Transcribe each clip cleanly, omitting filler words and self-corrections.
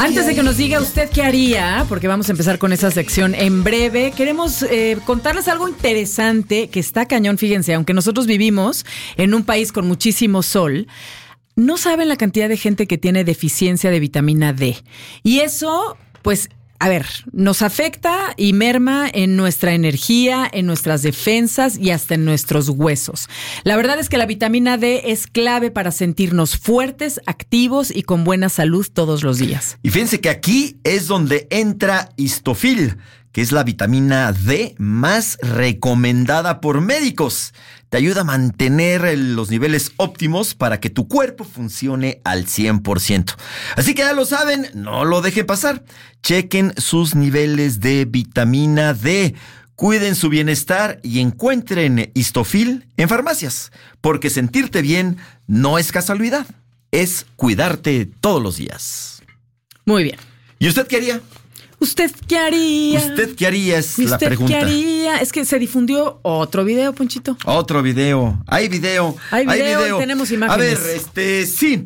Antes de que nos diga usted qué haría, porque vamos a empezar con esa sección en breve, queremos contarles algo interesante que está cañón. Fíjense, aunque nosotros vivimos en un país con muchísimo sol, no saben la cantidad de gente que tiene deficiencia de vitamina D. Y eso, pues, a ver, nos afecta y merma en nuestra energía, en nuestras defensas y hasta en nuestros huesos. La verdad es que la vitamina D es clave para sentirnos fuertes, activos y con buena salud todos los días. Y fíjense que aquí es donde entra Histofil, que es la vitamina D más recomendada por médicos. Te ayuda a mantener los niveles óptimos para que tu cuerpo funcione al 100%. Así que ya lo saben, no lo dejen pasar. Chequen sus niveles de vitamina D. Cuiden su bienestar y encuentren Histofil en farmacias. Porque sentirte bien no es casualidad, es cuidarte todos los días. Muy bien. ¿Y usted qué haría? ¿Usted qué haría? ¿Usted qué haría? Es la pregunta. ¿Usted qué haría? Es que se difundió otro video, Ponchito. Otro video. Hay video. Hay video. Tenemos imágenes. A ver, sí.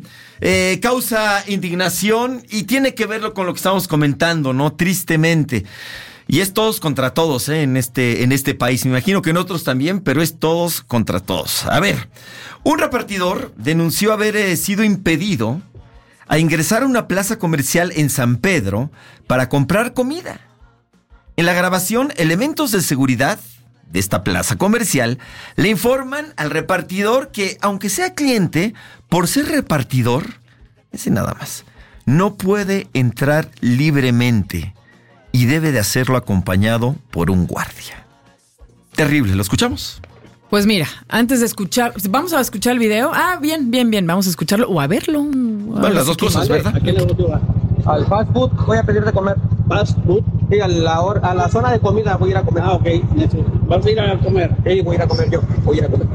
Causa indignación y tiene que verlo con lo que estamos comentando, ¿no? Tristemente. Y es todos contra todos, en este país. Me imagino que en otros también, pero es todos contra todos. A ver, un repartidor denunció haber sido impedido a ingresar a una plaza comercial en San Pedro para comprar comida. En la grabación, elementos de seguridad de esta plaza comercial le informan al repartidor que, aunque sea cliente, por ser repartidor, ese nada más, no puede entrar libremente y debe de hacerlo acompañado por un guardia. Terrible, ¿lo escuchamos? Pues mira, antes de escuchar, ¿vamos a escuchar el video? Ah, bien, vamos a escucharlo o a verlo. Bueno, las dos cosas, ¿verdad? ¿A qué le voy a Al fast food voy a pedir de comer. ¿Fast food? Sí, a la zona de comida voy a ir a comer. Ah, ok. ¿Vas a ir a comer? Sí, voy a ir a comer yo. Voy a ir a comer.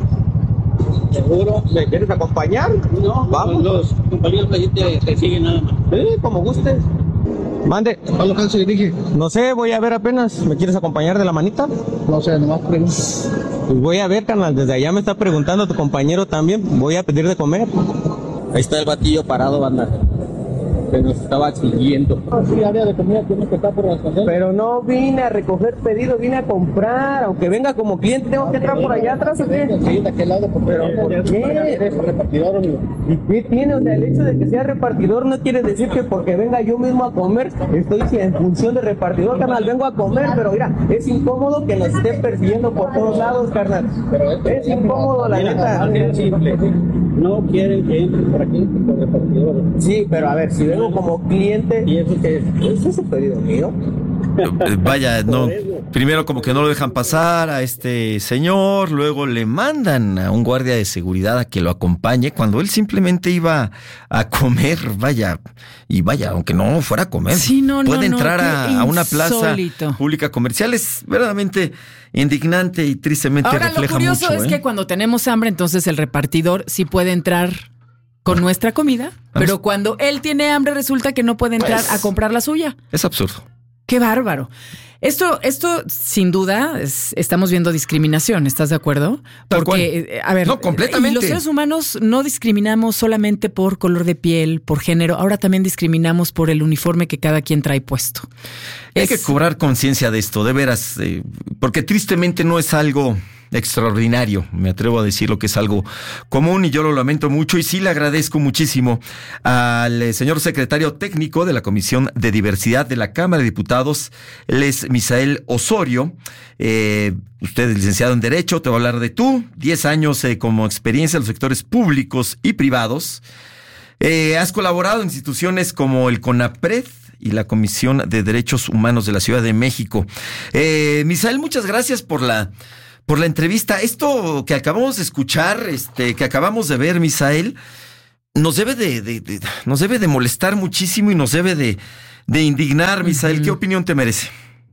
¿Seguro? ¿Me quieres acompañar? No, vamos. Los compañeros de ahí te siguen nada más. Sí, como gustes. Mande. ¿A lo que se dirige? No sé, voy a ver apenas. ¿Me quieres acompañar de la manita? No sé, nomás pregunto. Pues voy a ver, carnal. Desde allá me está preguntando tu compañero también. Voy a pedir de comer. Ahí está el batillo parado, banda. Que nos estaba siguiendo. Sí, área de comida tiene que estar por responder. Pero no vine a recoger pedido, vine a comprar. Aunque venga como cliente, tengo que entrar por allá atrás, ¿o qué? Sí, de aquel lado. ¿Pero por qué? Eres repartidor, amigo. ¿Y qué tiene? O sea, el hecho de que sea repartidor no quiere decir que porque venga yo mismo a comer, estoy en función de repartidor, carnal. Vengo a comer, pero mira, es incómodo que nos estén persiguiendo por todos lados, carnal. Es incómodo, la neta. Es simple. No quieren que entre por aquí por repartidor. Sí, pero a ver, si vengo como cliente, ¿y eso qué es? ¿Eso es un pedido mío? Vaya, no. Primero como que no lo dejan pasar a este señor, luego le mandan a un guardia de seguridad a que lo acompañe cuando él simplemente iba a comer, vaya, aunque no fuera a comer, sí, puede entrar a una plaza insólito. Pública comercial. Es verdaderamente indignante y tristemente ahora, refleja lo curioso mucho. Es que cuando tenemos hambre, entonces el repartidor sí puede entrar con nuestra comida, pero cuando él tiene hambre resulta que no puede entrar a comprar la suya. Es absurdo. ¡Qué bárbaro! Esto sin duda, estamos viendo discriminación, ¿estás de acuerdo? Tal Porque, cual. a ver, no, completamente. Y los seres humanos no discriminamos solamente por color de piel, por género, ahora también discriminamos por el uniforme que cada quien trae puesto. Hay que cobrar conciencia de esto, de veras, porque tristemente no es algo extraordinario, me atrevo a decir lo que es algo común y yo lo lamento mucho y sí le agradezco muchísimo al señor secretario técnico de la Comisión de Diversidad de la Cámara de Diputados, él es Misael Osorio. Usted es licenciado en Derecho, te voy a hablar de 10 años como experiencia en los sectores públicos y privados. Has colaborado en instituciones como el CONAPRED y la Comisión de Derechos Humanos de la Ciudad de México. Misael, muchas gracias por la entrevista. Esto que acabamos de escuchar, que acabamos de ver, Misael, nos debe de molestar muchísimo y nos debe de indignar, Misael. ¿Qué opinión te merece?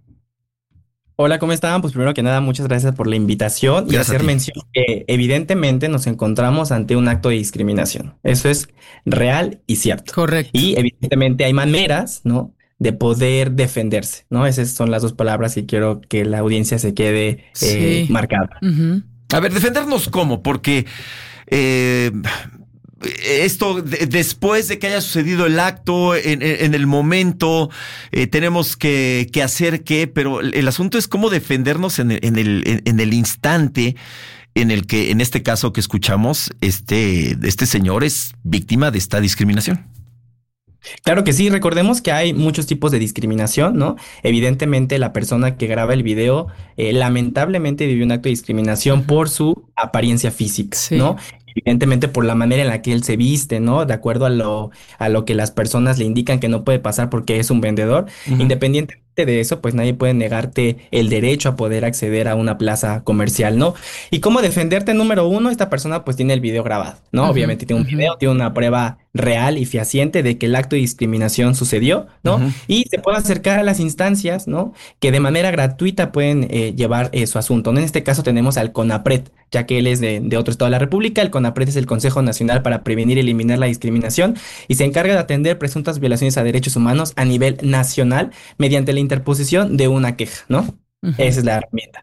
Hola, ¿cómo están? Pues primero que nada, muchas gracias por la invitación y hacer mención que evidentemente nos encontramos ante un acto de discriminación. Eso es real y cierto. Correcto. Y evidentemente hay maneras, ¿no?, de poder defenderse, ¿no? Esas son las dos palabras y quiero que la audiencia se quede marcada. Uh-huh. A ver, ¿defendernos cómo? Porque esto después de que haya sucedido el acto, en el momento, tenemos que hacer qué, pero el asunto es cómo defendernos en el instante en el que, en este caso que escuchamos, este señor es víctima de esta discriminación. Claro que sí, recordemos que hay muchos tipos de discriminación, ¿no? Evidentemente la persona que graba el video lamentablemente vivió un acto de discriminación por su apariencia física, Sí. ¿no? Evidentemente por la manera en la que él se viste, ¿no? De acuerdo a lo que las personas le indican que no puede pasar porque es un vendedor. Independientemente de eso, pues nadie puede negarte el derecho a poder acceder a una plaza comercial, ¿no? Y cómo defenderte, número uno, esta persona pues tiene el video grabado, ¿no? Obviamente tiene un video, tiene una prueba real y fehaciente de que el acto de discriminación sucedió, ¿no? Y se puede acercar a las instancias, ¿no? Que de manera gratuita pueden llevar su asunto, ¿no? En este caso tenemos al CONAPRED, ya que él es de otro estado de la República. El CONAPRED es el Consejo Nacional para Prevenir y Eliminar la Discriminación y se encarga de atender presuntas violaciones a derechos humanos a nivel nacional mediante la interposición de una queja, ¿no? Esa es la herramienta.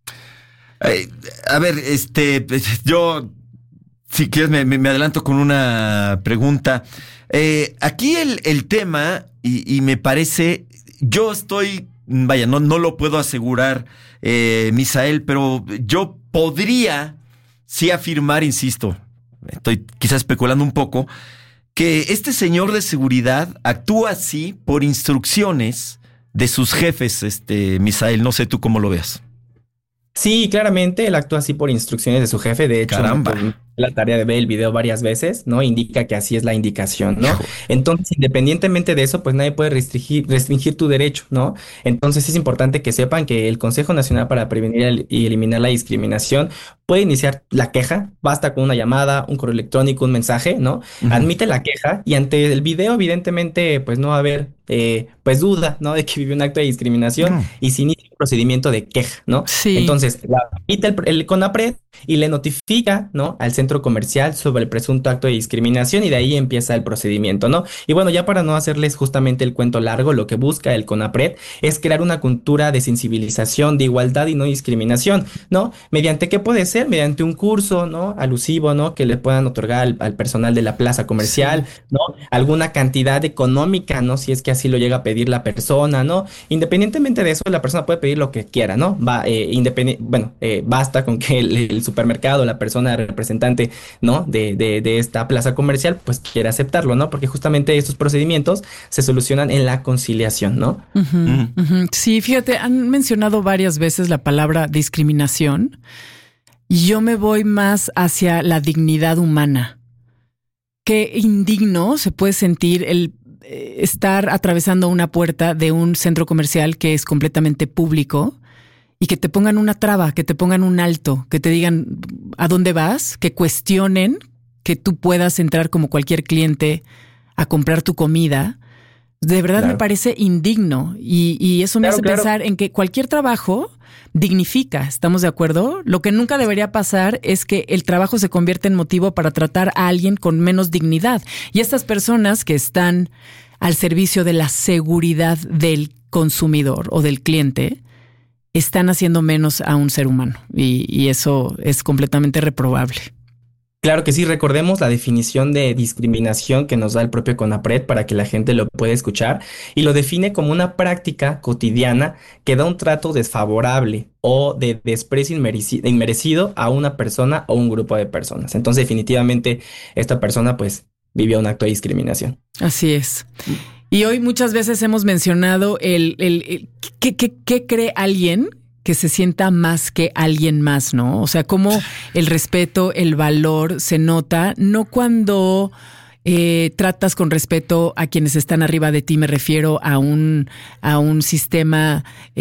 A ver, yo, si quieres, me adelanto con una pregunta. Aquí el tema, y me parece, yo estoy, vaya, no lo puedo asegurar, Misael, pero yo podría sí afirmar, insisto, estoy quizás especulando un poco, que este señor de seguridad actúa así por instrucciones de sus jefes, Misael, no sé tú cómo lo veas. Sí, claramente él actúa así por instrucciones de su jefe. De hecho, Caramba. la tarea de ver el video varias veces, ¿no? Indica que así es la indicación, ¿no? Entonces, independientemente de eso, pues nadie puede restringir tu derecho, ¿no? Entonces, es importante que sepan que el Consejo Nacional para Prevenir y Eliminar la Discriminación puede iniciar la queja, basta con una llamada, un correo electrónico, un mensaje, ¿no? Admite la queja y ante el video, evidentemente, pues no va a haber, pues duda, ¿no? De que vivió un acto de discriminación y se inicia un procedimiento de queja, ¿no? Sí. Entonces, la admite el CONAPRED y le notifica, ¿no? Al centro comercial sobre el presunto acto de discriminación y de ahí empieza el procedimiento, ¿no? Y bueno, ya para no hacerles justamente el cuento largo, lo que busca el CONAPRED es crear una cultura de sensibilización, de igualdad y no discriminación, ¿no? ¿Mediante qué puede ser? Mediante un curso, ¿no? Alusivo, ¿no? Que le puedan otorgar al personal de la plaza comercial, ¿no? Alguna cantidad económica, ¿no? Si es que así lo llega a pedir la persona, ¿no? Independientemente de eso, la persona puede pedir lo que quiera, ¿no? Basta con que el supermercado, la persona representante, ¿no? De esta plaza comercial, pues quiere aceptarlo, ¿no? Porque justamente estos procedimientos se solucionan en la conciliación, ¿no? Sí, fíjate, han mencionado varias veces la palabra discriminación y yo me voy más hacia la dignidad humana. Qué indigno se puede sentir el estar atravesando una puerta de un centro comercial que es completamente público y que te pongan una traba, que te pongan un alto, que te digan a dónde vas, que cuestionen que tú puedas entrar como cualquier cliente a comprar tu comida. De verdad me parece indigno y eso me hace pensar en que cualquier trabajo dignifica, ¿estamos de acuerdo? Lo que nunca debería pasar es que el trabajo se convierta en motivo para tratar a alguien con menos dignidad. Y estas personas que están al servicio de la seguridad del consumidor o del cliente están haciendo menos a un ser humano y eso es completamente reprobable. Claro que sí, recordemos la definición de discriminación que nos da el propio CONAPRED para que la gente lo pueda escuchar y lo define como una práctica cotidiana que da un trato desfavorable o de desprecio inmerecido a una persona o un grupo de personas. Entonces, definitivamente, esta persona pues vivió un acto de discriminación. Así es. Y hoy muchas veces hemos mencionado ¿qué cree alguien que se sienta más que alguien más, ¿no? O sea, cómo el respeto, el valor se nota, no cuando tratas con respeto a quienes están arriba de ti, me refiero a un sistema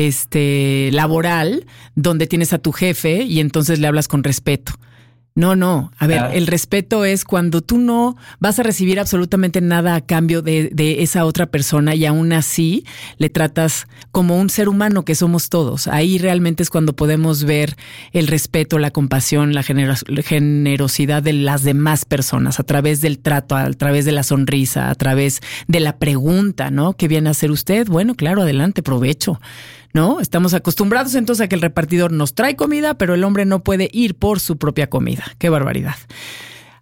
laboral donde tienes a tu jefe y entonces le hablas con respeto. No. A ver, el respeto es cuando tú no vas a recibir absolutamente nada a cambio de esa otra persona y aún así le tratas como un ser humano que somos todos. Ahí realmente es cuando podemos ver el respeto, la compasión, la generosidad de las demás personas a través del trato, a través de la sonrisa, a través de la pregunta, ¿no? ¿Qué viene a hacer usted? Bueno, claro, adelante, provecho. ¿No? Estamos acostumbrados entonces a que el repartidor nos trae comida, pero el hombre no puede ir por su propia comida. ¡Qué barbaridad!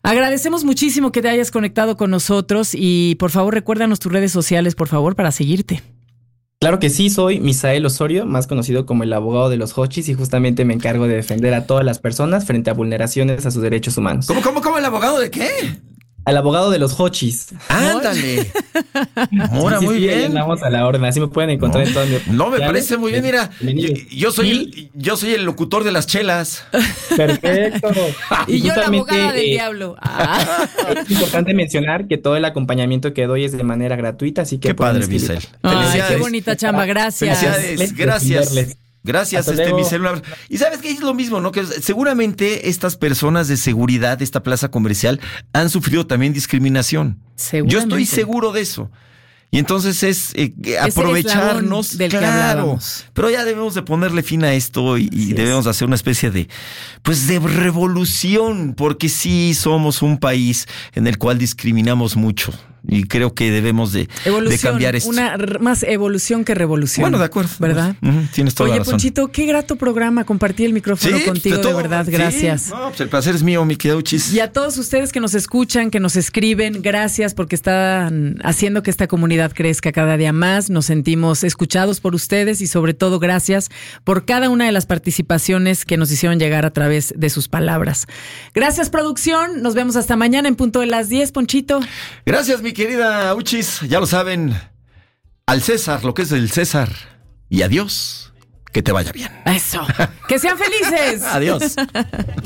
Agradecemos muchísimo que te hayas conectado con nosotros y por favor recuérdanos tus redes sociales, por favor, para seguirte. Claro que sí, soy Misael Osorio, más conocido como el abogado de los hochis, y justamente me encargo de defender a todas las personas frente a vulneraciones a sus derechos humanos. ¿Cómo? ¿El abogado de qué? Al abogado de los hochis. ¡Ándale! Ahora, muy sí, bien. Andamos a la orden, así me pueden encontrar en toda mi... No, me parece muy bien, mira. Yo soy el locutor de las chelas. Perfecto. Y yo la abogada del diablo. Es importante mencionar que todo el acompañamiento que doy es de manera gratuita, así que... Qué padre, Misael. Ay, qué bonita chamba, gracias. Felicidades, gracias. Gracias, Misael. Y sabes que es lo mismo, ¿no? Que seguramente estas personas de seguridad de esta plaza comercial han sufrido también discriminación. Yo estoy seguro de eso. Y entonces es aprovecharnos del que hablábamos. Pero ya debemos de ponerle fin a esto y debemos hacer una especie de revolución, porque sí somos un país en el cual discriminamos mucho. Y creo que debemos de cambiar esto. Más evolución que revolución. Bueno, de acuerdo. ¿Verdad? Tienes toda la razón. Oye, Ponchito, qué grato programa. Compartí el micrófono contigo, de verdad. Gracias. Sí. No, pues el placer es mío, mi querido Uchis. Y a todos ustedes que nos escuchan, que nos escriben, gracias porque están haciendo que esta comunidad crezca cada día más. Nos sentimos escuchados por ustedes y sobre todo gracias por cada una de las participaciones que nos hicieron llegar a través de sus palabras. Gracias, producción. Nos vemos hasta mañana en punto de las 10, Ponchito. Gracias, mi querida Uchis, ya lo saben, al César lo que es del César y adiós, que te vaya bien. Eso, que sean felices. Adiós.